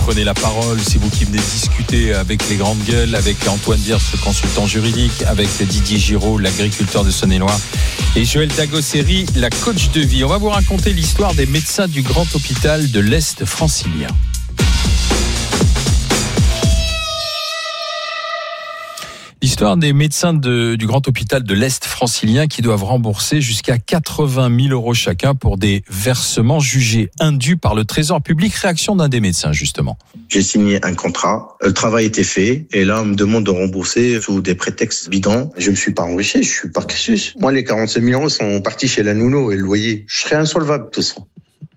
prenez la parole, c'est vous qui venez discuter avec les grandes gueules, avec Antoine Diers, le consultant juridique, avec Didier Giraud, l'agriculteur de Saône-et-Loire, et Joël Dagosseri, la coach de vie. On va vous raconter l'histoire des médecins du grand hôpital de l'Est francilien. L'histoire des médecins du grand hôpital de l'Est francilien qui doivent rembourser jusqu'à 80 000 € chacun pour des versements jugés indus par le Trésor public. Réaction d'un des médecins, justement. J'ai signé un contrat, le travail était fait, et là, on me demande de rembourser sous des prétextes bidons. Je me suis pas enrichi, je suis pas casus. Moi, les 45 000 € sont partis chez la nounou et le loyer. Je serais insolvable, tout ça.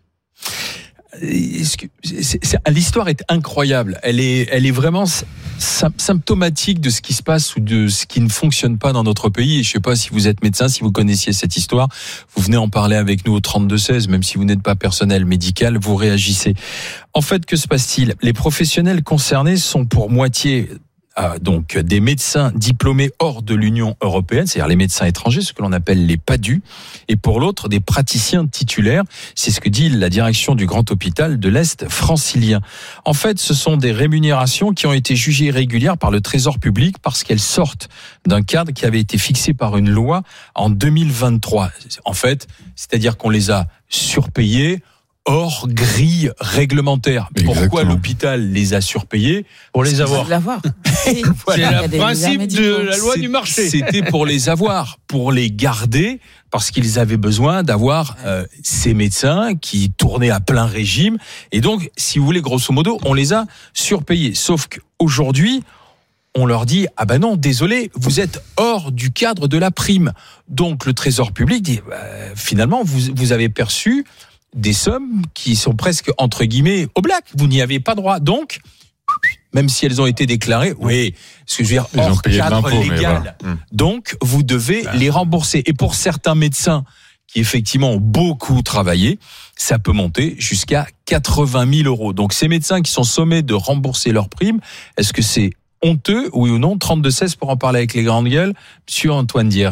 L'histoire est incroyable. Elle est vraiment symptomatique de ce qui se passe ou de ce qui ne fonctionne pas dans notre pays. Et je ne sais pas si vous êtes médecin, si vous connaissiez cette histoire, vous venez en parler avec nous au 32-16, même si vous n'êtes pas personnel médical, vous réagissez. En fait, que se passe-t-il ? Les professionnels concernés sont pour moitié donc des médecins diplômés hors de l'Union européenne, c'est-à-dire les médecins étrangers, ce que l'on appelle les PADU, et pour l'autre des praticiens titulaires. C'est ce que dit la direction du grand hôpital de l'Est francilien. En fait, ce sont des rémunérations qui ont été jugées irrégulières par le Trésor public parce qu'elles sortent d'un cadre qui avait été fixé par une loi en 2023. En fait, c'est-à-dire qu'on les a surpayés hors grille réglementaire. Pourquoi l'hôpital les a surpayés ? Pour les avoir. C'est le principe de la loi du marché. C'était pour les avoir, pour les garder, parce qu'ils avaient besoin d'avoir ces médecins qui tournaient à plein régime. Et donc, si vous voulez, grosso modo, on les a surpayés. Sauf qu'aujourd'hui, on leur dit, ah ben non, désolé, vous êtes hors du cadre de la prime. Donc, le Trésor public dit, finalement, vous avez perçu des sommes qui sont presque, entre guillemets, au black. Vous n'y avez pas droit. Donc, même si elles ont été déclarées, oui, ce que je veux dire, hors cadre légal. Voilà. Donc, vous devez les rembourser. Et pour certains médecins qui, effectivement, ont beaucoup travaillé, ça peut monter jusqu'à 80 000 €. Donc, ces médecins qui sont sommés de rembourser leurs primes, est-ce que c'est honteux, oui ou non ? 32-16 pour en parler avec les grandes gueules. Monsieur Antoine Diers.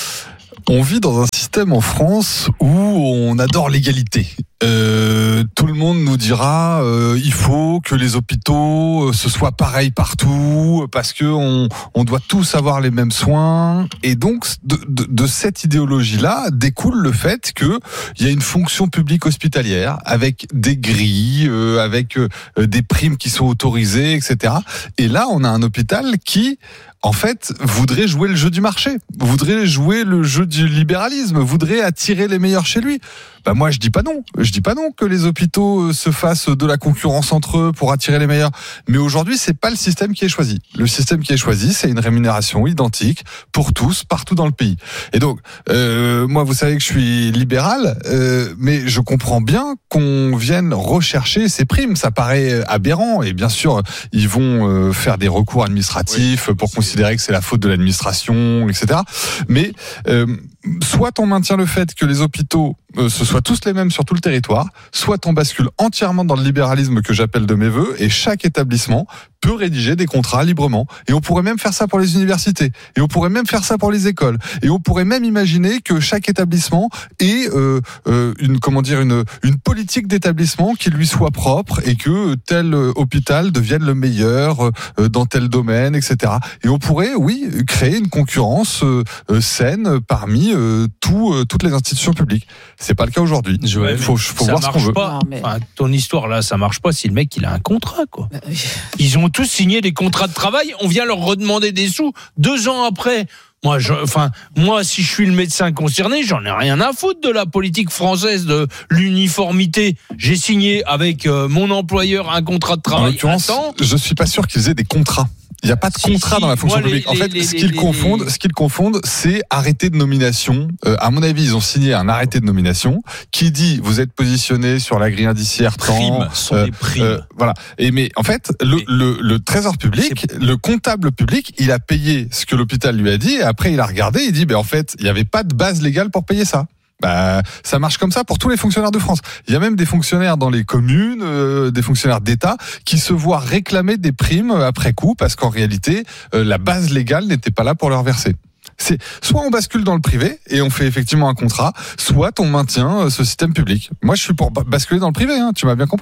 On vit dans un système en France où on adore l'égalité. Tout le monde nous dira il faut que les hôpitaux ce soit pareil partout parce que on doit tous avoir les mêmes soins, et donc de cette idéologie-là découle le fait que il y a une fonction publique hospitalière avec des grilles, avec des primes qui sont autorisées, etc. Et là, on a un hôpital qui en fait, voudrait jouer le jeu du marché, voudrait jouer le jeu du libéralisme, voudrait attirer les meilleurs chez lui. Bah moi, je dis pas non. Je dis pas non que les hôpitaux se fassent de la concurrence entre eux pour attirer les meilleurs. Mais aujourd'hui, c'est pas le système qui est choisi. Le système qui est choisi, c'est une rémunération identique pour tous, partout dans le pays. Et donc, moi, vous savez que je suis libéral, mais je comprends bien qu'on vienne rechercher ces primes. Ça paraît aberrant. Et bien sûr, ils vont faire des recours administratifs pour considérer que c'est la faute de l'administration, etc. Mais soit on maintient le fait que les hôpitaux ce soient tous les mêmes sur tout le territoire, soit on bascule entièrement dans le libéralisme que j'appelle de mes vœux, et chaque établissement peut rédiger des contrats librement. Et on pourrait même faire ça pour les universités, et on pourrait même faire ça pour les écoles, et on pourrait même imaginer que chaque établissement ait une politique d'établissement qui lui soit propre, et que tel hôpital devienne le meilleur dans tel domaine, etc. Et on pourrait, oui, créer une concurrence saine parmi toutes les institutions publiques. C'est pas le cas aujourd'hui. Il faut voir ce qu'on veut. Enfin, ton histoire là, ça marche pas si le mec il a un contrat, quoi. Ils ont tous signé des contrats de travail. On vient leur redemander des sous 2 ans après. Moi, si je suis le médecin concerné, j'en ai rien à foutre de la politique française de l'uniformité. J'ai signé avec mon employeur un contrat de travail. En l'occurrence, je suis pas sûr qu'ils aient des contrats. Il n'y a pas de contrat dans la fonction publique. En fait, ce qu'ils confondent, c'est arrêté de nomination. À mon avis, ils ont signé un arrêté de nomination qui dit vous êtes positionné sur la grille indiciaire tant. Des primes. Voilà. Mais en fait, le Trésor public, le comptable public, il a payé ce que l'hôpital lui a dit, et après il a regardé, il dit en fait, il n'y avait pas de base légale pour payer ça. Ça marche comme ça pour tous les fonctionnaires de France. Il y a même des fonctionnaires dans les communes, des fonctionnaires d'État qui se voient réclamer des primes après coup parce qu'en réalité, la base légale n'était pas là pour leur verser. C'est soit on bascule dans le privé et on fait effectivement un contrat, soit on maintient ce système public. Moi, je suis pour basculer dans le privé, tu m'as bien compris.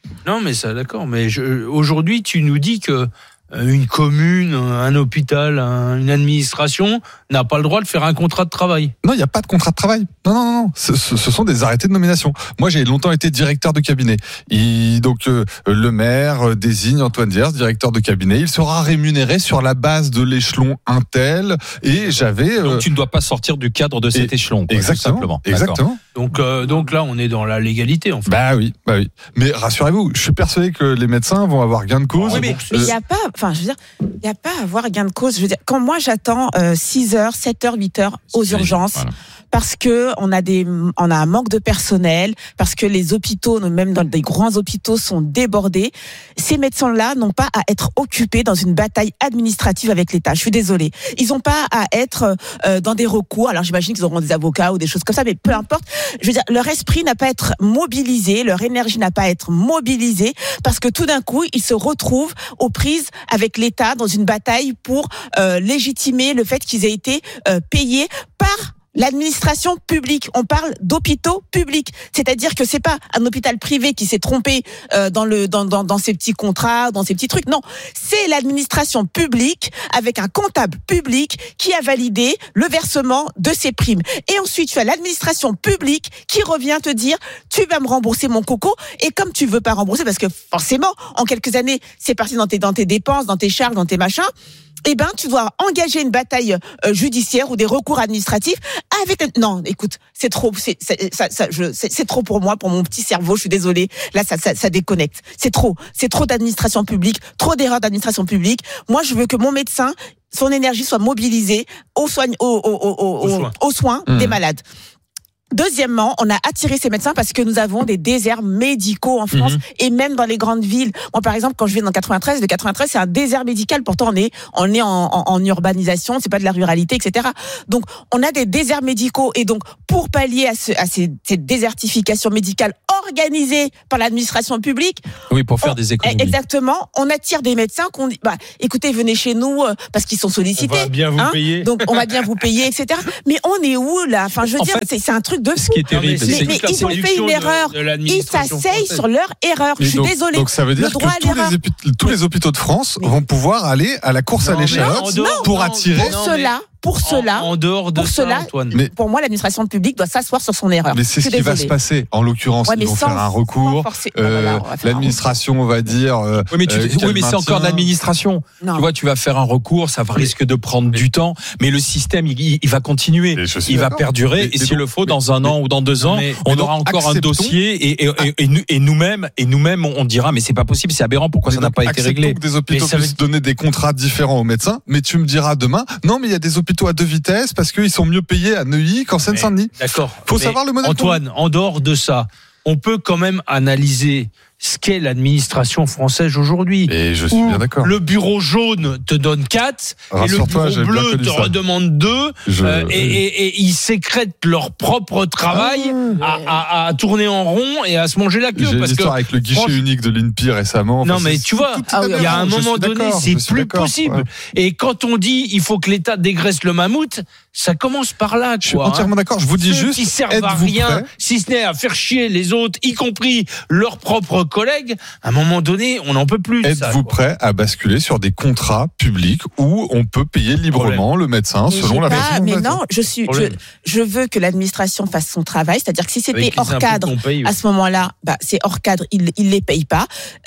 Non, mais ça, d'accord. Mais aujourd'hui, tu nous dis que une commune, un hôpital, une administration n'a pas le droit de faire un contrat de travail. Non, il n'y a pas de contrat de travail. Non. Ce sont des arrêtés de nomination. Moi, j'ai longtemps été directeur de cabinet. Donc, le maire désigne Antoine Diers, directeur de cabinet. Il sera rémunéré sur la base de l'échelon Intel. Et j'avais... Donc, tu ne dois pas sortir du cadre de cet échelon. Quoi, exactement. Donc là, on est dans la légalité, en fait. Bah oui. Mais rassurez-vous, je suis persuadé que les médecins vont avoir gain de cause. Oui, mais il n'y a pas... Enfin, je veux dire, il n'y a pas à avoir gain de cause. Je veux dire, quand moi, j'attends 6 heures, 7 heures, 8 heures aux urgences, voilà. Parce que on a un manque de personnel, parce que les hôpitaux, même dans des grands hôpitaux, sont débordés. Ces médecins-là n'ont pas à être occupés dans une bataille administrative avec l'État. Je suis désolée. Ils n'ont pas à être dans des recours. Alors j'imagine qu'ils auront des avocats ou des choses comme ça, mais peu importe. Je veux dire, leur esprit n'a pas à être mobilisé, leur énergie n'a pas à être mobilisée, parce que tout d'un coup, ils se retrouvent aux prises avec l'État dans une bataille pour légitimer le fait qu'ils aient été payés par l'administration publique. On parle d'hôpitaux publics, c'est-à-dire que c'est pas un hôpital privé qui s'est trompé dans ses petits contrats, dans ses petits trucs. Non, c'est l'administration publique avec un comptable public qui a validé le versement de ses primes. Et ensuite, tu as l'administration publique qui revient te dire tu vas me rembourser mon coco. Et comme tu veux pas rembourser, parce que forcément, en quelques années, c'est parti dans tes dépenses, dans tes charges, dans tes machins. Eh ben, tu dois engager une bataille judiciaire ou des recours administratifs avec. Non, écoute, c'est trop pour moi, pour mon petit cerveau. Je suis désolée. Là, ça déconnecte. C'est trop d'administration publique, trop d'erreurs d'administration publique. Moi, je veux que mon médecin, son énergie soit mobilisée aux soins des malades. Deuxièmement, on a attiré ces médecins parce que nous avons des déserts médicaux en France et même dans les grandes villes. Moi, par exemple, quand je viens dans 93, le 93, c'est un désert médical. Pourtant, on est en urbanisation, c'est pas de la ruralité, etc. Donc, on a des déserts médicaux et donc, pour pallier à cette désertification médicale organisée par l'administration publique. Oui, pour faire des économies. Exactement. On attire des médecins qu'on dit, écoutez, venez chez nous parce qu'ils sont sollicités. On va bien vous payer. Donc, on va bien vous payer, etc. Mais on est où, là? Enfin, je veux dire, c'est un truc de fou. Ce qui est terrible, mais ils ont fait une erreur. Ils s'asseyent sur leur erreur. Je suis désolée. Donc ça veut dire que tous les hôpitaux de France vont pouvoir aller à la course à l'échalote pour attirer. Pour cela, en dehors de ça, Antoine. Mais pour moi, l'administration publique doit s'asseoir sur son erreur. Mais c'est ce qui va se passer. En l'occurrence, ils vont faire un recours. L'administration va dire. Oui, mais c'est encore de l'administration. Tu vois, tu vas faire un recours, ça risque de prendre du temps, mais le système, il va continuer, il va perdurer. Et s'il le faut, dans 1 an ou dans 2 ans, on aura encore un dossier et nous-mêmes, on dira, mais c'est pas possible, c'est aberrant. Pourquoi ça n'a pas été réglé? Que des hôpitaux puissent donner des contrats différents aux médecins, mais tu me diras demain, non, mais il y a des hôpitaux à 2 vitesses parce qu'ils sont mieux payés à Neuilly qu'en Seine-Saint-Denis. D'accord. Faut savoir le modèle. Antoine, en dehors de ça, on peut quand même analyser ce qu'est l'administration française aujourd'hui. Et je suis bien d'accord. Le bureau jaune te donne 4 et le bureau bleu te redemande 2 et ils sécrètent leur propre travail à tourner en rond et à se manger la queue. J'ai une histoire avec le guichet unique de l'INPI récemment. Non mais tu vois, il y a un moment donné, c'est plus possible. Ouais. Et quand on dit il faut que l'État dégraisse le mammouth, ça commence par là. Je suis entièrement d'accord. Je vous dis juste, qui servent à rien, si ce n'est à faire chier les autres, y compris leurs propres collègues, à un moment donné, on n'en peut plus. Êtes-vous prêt à basculer sur des contrats publics où on peut payer librement le médecin selon la façon? Mais non, je veux que l'administration fasse son travail, c'est-à-dire que si c'était hors cadre, à ce moment-là, c'est hors cadre, il les paye pas.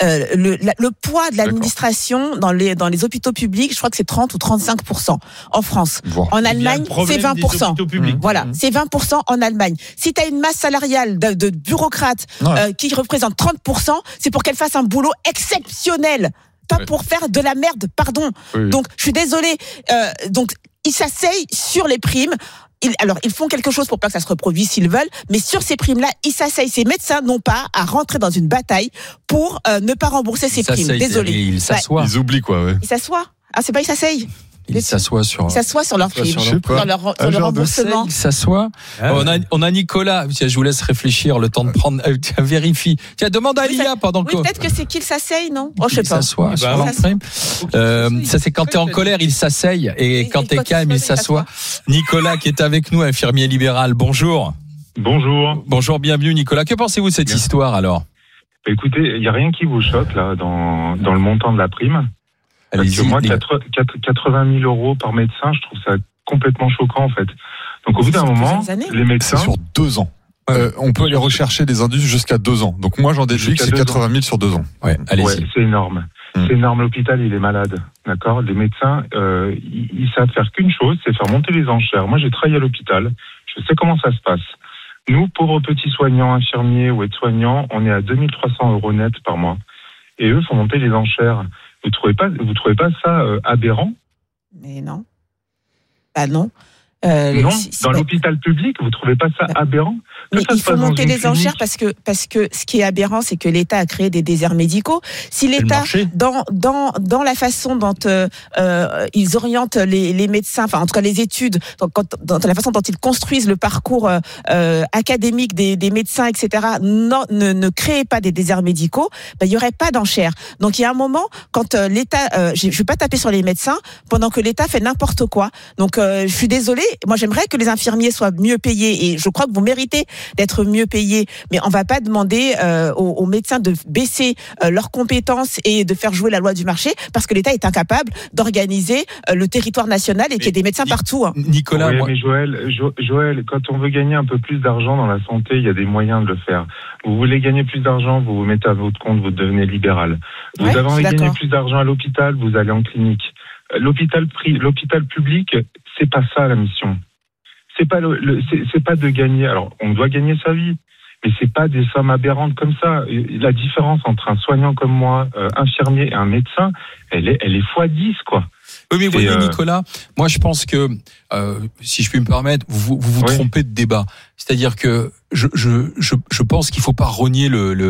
Le poids de l'administration dans les hôpitaux publics, je crois que c'est 30 ou 35% en France. En Allemagne, c'est 20%. Voilà, c'est 20% en Allemagne. Si tu as une masse salariale de bureaucrates qui représente 30%, c'est pour qu'elle fasse un boulot exceptionnel, pas pour faire de la merde, pardon. Oui. Donc, je suis désolée. Donc, ils s'asseyent sur les primes. Ils font quelque chose pour pas que ça se reproduise s'ils veulent, mais sur ces primes-là, ils s'asseyent. Ces médecins n'ont pas à rentrer dans une bataille pour ne pas rembourser ces primes. Désolée. Ils s'assoient. Ils oublient quoi, ouais. Ils s'asssoient. Ah, c'est pas ils s'asseyent. Ils s'assoient sur leur prime, sur leur remboursement. Ils s'assoient. On a Nicolas. Tiens, je vous laisse réfléchir le temps de prendre. Tiens, vérifie. Tiens, demande à Lia pendant que. Peut-être que c'est qu'ils s'asseyent, non? Je sais pas. Ils s'assoient sur leur prime. Ça, c'est quand t'es en colère, ils s'asseyent. Et quand t'es calme, ils s'assoient. Nicolas, qui est avec nous, infirmier libéral. Bonjour. Bonjour. Bonjour, bienvenue, Nicolas. Que pensez-vous de cette histoire, alors? Écoutez, il n'y a rien qui vous choque là dans le montant de la prime. Parce que moi, 80 000 euros par médecin, je trouve ça complètement choquant en fait. Donc au bout d'un moment, les médecins... C'est sur 2 ans. On peut aller rechercher des indices jusqu'à 2 ans. Donc moi, j'en déduis que c'est 80 000 sur 2 ans. Ouais, allez-y. Ouais, c'est énorme. C'est énorme. L'hôpital, il est malade. D'accord. Les médecins, ils savent faire qu'une chose, c'est faire monter les enchères. Moi, j'ai travaillé à l'hôpital. Je sais comment ça se passe. Nous, pauvres petits soignants, infirmiers ou aides-soignants, on est à 2300 euros net par mois. Et eux font monter les enchères. Vous trouvez pas ça aberrant? Mais non. Bah non. Non, dans l'hôpital public, vous trouvez pas ça aberrant? Mais il faut monter les enchères parce que ce qui est aberrant, c'est que l'État a créé des déserts médicaux. Si l'État, dans la façon dont ils orientent les médecins, enfin en tout cas les études, dans la façon dont ils construisent le parcours académique des médecins, etc., ne créent pas des déserts médicaux, ben, il y aurait pas d'enchères. Donc il y a un moment quand l'État, je vais pas taper sur les médecins pendant que l'État fait n'importe quoi. Donc je suis désolée. Moi, j'aimerais que les infirmiers soient mieux payés et je crois que vous méritez d'être mieux payés. Mais on va pas demander aux médecins de baisser leurs compétences et de faire jouer la loi du marché parce que l'État est incapable d'organiser le territoire national et qu'il y ait des médecins partout. Hein. Nicolas, oui, mais Joël, quand on veut gagner un peu plus d'argent dans la santé, il y a des moyens de le faire. Vous voulez gagner plus d'argent, vous vous mettez à votre compte, vous devenez libéral. Vous avez envie de gagner plus d'argent à l'hôpital, vous allez en clinique. L'hôpital public, c'est pas ça la mission. C'est pas c'est pas de gagner. Alors, on doit gagner sa vie, mais c'est pas des sommes aberrantes comme ça. La différence entre un soignant comme moi, infirmier et un médecin, elle est x10 quoi. Oui, mais vous voyez, Nicolas, moi je pense que, si je puis me permettre, vous trompez de débat. C'est-à-dire que je pense qu'il faut pas rogner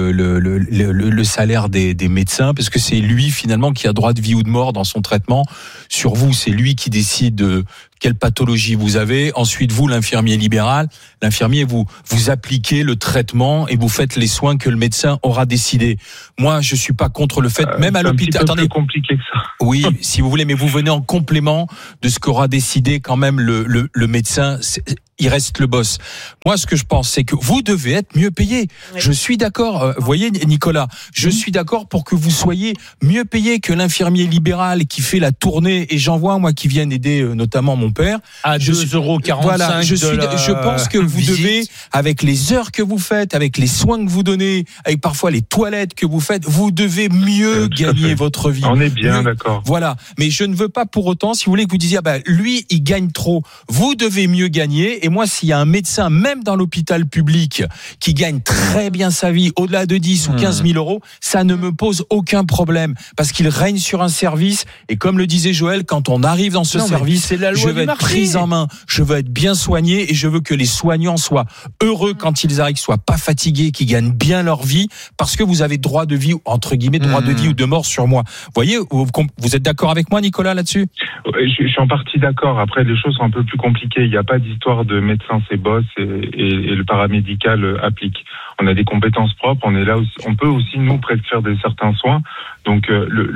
le salaire des médecins parce que c'est lui finalement qui a droit de vie ou de mort dans son traitement. Sur vous, c'est lui qui décide de quelle pathologie vous avez. Ensuite, vous, l'infirmier libéral, vous appliquez le traitement et vous faites les soins que le médecin aura décidé. Moi, je suis pas contre le fait, même à l'hôpital. Attendez, c'est compliqué que ça. Oui, si vous voulez, mais vous venez en complément de ce qu'aura décidé quand même le médecin. Il reste le boss. Moi, ce que je pense, c'est que vous devez être mieux payé. Oui. Je suis d'accord. Vous voyez, Nicolas, je suis d'accord pour que vous soyez mieux payé que l'infirmier libéral qui fait la tournée. Et j'en vois, moi, qui viennent aider notamment mon père. À 2,45 €. Voilà, je pense que vous devez, avec les heures que vous faites, avec les soins que vous donnez, avec parfois les toilettes que vous faites, vous devez mieux gagner votre vie. On est bien d'accord. Voilà. Mais je ne veux pas pour autant, si vous voulez, que vous disiez, lui, il gagne trop. Vous devez mieux gagner. Et moi, s'il y a un médecin, même dans l'hôpital public, qui gagne très bien sa vie, au-delà de 10 ou 15 000 euros, ça ne me pose aucun problème. Parce qu'il règne sur un service. Et comme le disait Joël, quand on arrive dans ce service, je veux être pris en main. Je veux être bien soigné et je veux que les soignants soient heureux quand ils arrivent, soient pas fatigués, qu'ils gagnent bien leur vie. Parce que vous avez droit de vie, entre guillemets, droit de vie ou de mort sur moi. Vous voyez, vous êtes d'accord avec moi, Nicolas, là-dessus? Je suis en partie d'accord. Après, les choses sont un peu plus compliquées. Il n'y a pas d'histoire de médecin c'est boss et le paramédical applique. On a des compétences propres, on est là aussi, on peut aussi nous prescrire certains soins. Donc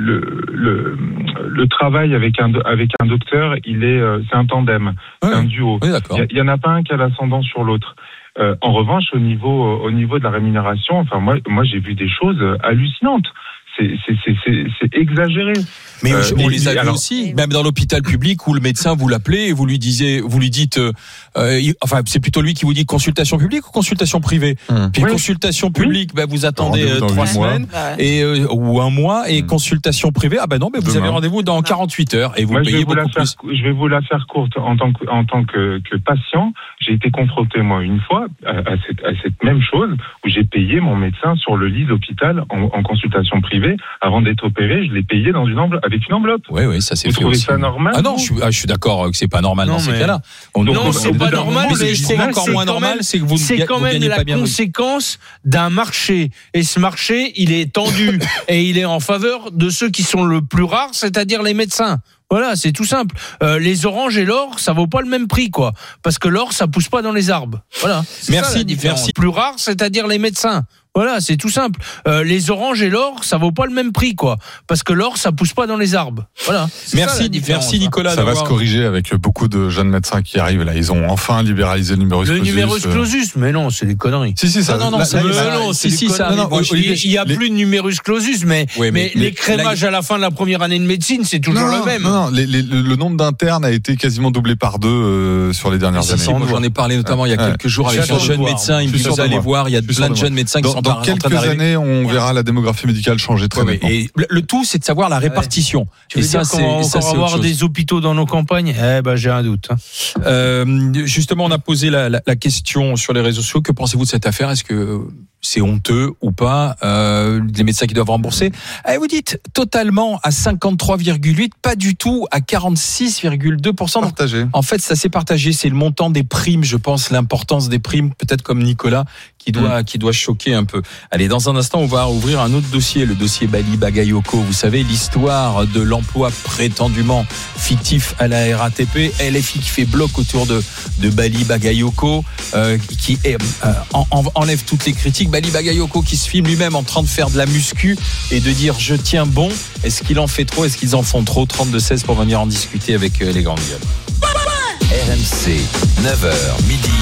le travail avec un docteur, c'est un tandem, c'est un duo. Oui, il y en a pas un qui a l'ascendant sur l'autre. En revanche, au niveau de la rémunération, enfin moi j'ai vu des choses hallucinantes. C'est exagéré. Mais on les a vus aussi, même dans l'hôpital public où le médecin vous l'appelez et vous lui dites, enfin c'est plutôt lui qui vous dit consultation publique ou consultation privée. Puis consultation publique, vous attendez 3 semaines ou un mois et consultation privée, vous avez rendez-vous dans 48 heures et vous payez beaucoup plus. Je vais vous la faire courte. En tant que patient, j'ai été confronté moi une fois à cette même chose où j'ai payé mon médecin sur le lit d'hôpital en consultation privée. Avant d'être opéré, je l'ai payé avec une enveloppe. Oui, ça c'est fait aussi. Vous trouvez ça normal? Ah non, je suis d'accord que c'est pas normal dans ces cas-là. Non, c'est pas normal, mais je trouve encore moins normal, c'est que vous c'est quand même la conséquence d'un marché. Et ce marché, il est tendu et il est en faveur de ceux qui sont le plus rares, c'est-à-dire les médecins. Voilà, c'est tout simple. Les oranges et l'or, ça vaut pas le même prix, quoi. Parce que l'or, ça pousse pas dans les arbres. Voilà. Merci. Plus rare, c'est-à-dire les médecins. Voilà, c'est tout simple. Les oranges et l'or, ça vaut pas le même prix, quoi. Parce que l'or, ça pousse pas dans les arbres. Voilà. Merci Nicolas. Ça va se corriger avec beaucoup de jeunes médecins qui arrivent là. Ils ont enfin libéralisé le numerus clausus. Le numerus clausus, mais non, c'est des conneries. Si, ça. Il y a plus de numerus clausus, mais les crémages à la fin de la première année de médecine, c'est toujours le même. Non, le nombre d'internes a été quasiment doublé par 2 sur les dernières années. Moi, j'en ai parlé notamment il y a quelques jours avec un jeune médecin. Il me dit, vous allez voir, il y a plein de jeunes médecins qui sont dans quelques années, on verra la démographie médicale changer très nettement. Et le tout, c'est de savoir la répartition. Et ça, c'est avoir des hôpitaux dans nos campagnes. J'ai un doute. Justement, on a posé la question sur les réseaux sociaux. Que pensez-vous de cette affaire ? Est-ce que c'est honteux ou pas, les médecins qui doivent rembourser? Vous dites totalement à 53,8, pas du tout à 46,2%. Partagé. En fait, ça s'est partagé. C'est le montant des primes, je pense, l'importance des primes, peut-être comme Nicolas, qui doit choquer un peu. Allez, dans un instant, on va ouvrir un autre dossier, le dossier Bali Bagayoko. Vous savez, l'histoire de l'emploi prétendument fictif à la RATP, LFI qui fait bloc autour de Bali Bagayoko, qui enlève toutes les critiques. Bali Bagayoko qui se filme lui-même en train de faire de la muscu et de dire je tiens bon. Est-ce qu'il en fait trop? Est-ce qu'ils en font trop? 32-16 pour venir en discuter avec les grandes gueules. RMC, 9h midi.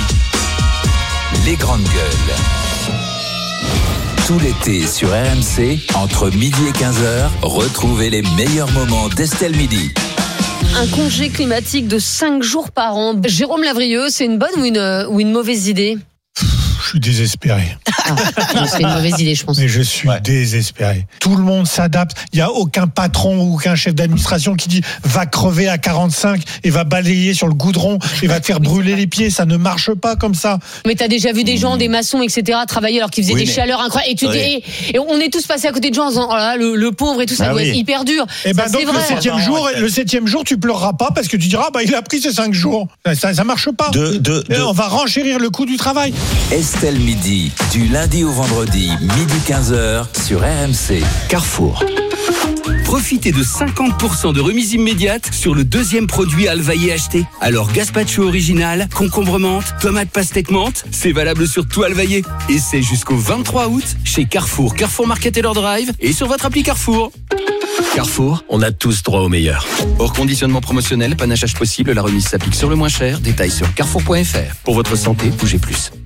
Les grandes gueules. Tout l'été sur RMC, entre midi et 15h, retrouvez les meilleurs moments d'Estelle Midi. Un congé climatique de 5 jours par an. Jérôme Lavrieux, c'est une bonne ou une mauvaise idée? Je suis désespéré. C'est une mauvaise idée, je pense. Mais je suis désespéré. Tout le monde s'adapte. Il n'y a aucun patron ou aucun chef d'administration qui dit va crever à 45 et va balayer sur le goudron et va te faire brûler les pieds. Ça ne marche pas comme ça. Mais t'as déjà vu des gens, des maçons, etc., travailler alors qu'ils faisaient des chaleurs incroyables. Et tu dis, et on est tous passés à côté de gens en disant, oh là, le pauvre et tout ça doit être hyper dur. Et ça, donc le septième jour, tu pleureras pas parce que tu diras, il a pris ses 5 jours. Ça marche pas. On va renchérir le coût du travail. Estelle Midi, du lundi au vendredi, midi 15h sur RMC. Carrefour. Profitez de 50% de remise immédiate sur le deuxième produit Alvaillé acheté. Alors gazpacho original, concombre menthe, tomate pastèque menthe, c'est valable sur tout Alvaillé. Et c'est jusqu'au 23 août chez Carrefour, Carrefour Market et leur drive et sur votre appli Carrefour. Carrefour, on a tous droit au meilleur. Hors conditionnement promotionnel, panachage possible, la remise s'applique sur le moins cher. Détails sur carrefour.fr. Pour votre santé, bougez plus.